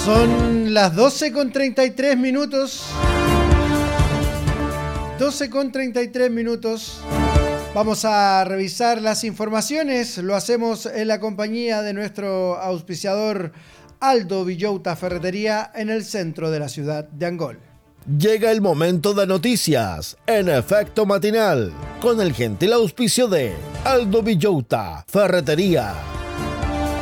Son las 12:33 minutos. 12:33 minutos. Vamos a revisar las informaciones. Lo hacemos en la compañía de nuestro auspiciador Aldo Villota Ferretería en el centro de la ciudad de Angol. Llega el momento de noticias en Efecto Matinal con el gentil auspicio de Aldo Villota Ferretería.